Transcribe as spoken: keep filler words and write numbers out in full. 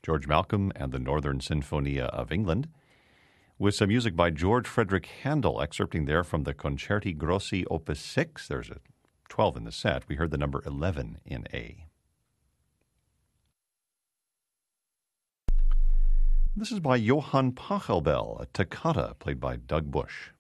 George Malcolm and the Northern Sinfonia of England, with some music by George Frederick Handel, excerpting there from the Concerti Grossi Opus six. There's a twelve in the set. We heard the number eleven in A. This is by Johann Pachelbel, a toccata played by Doug Bush.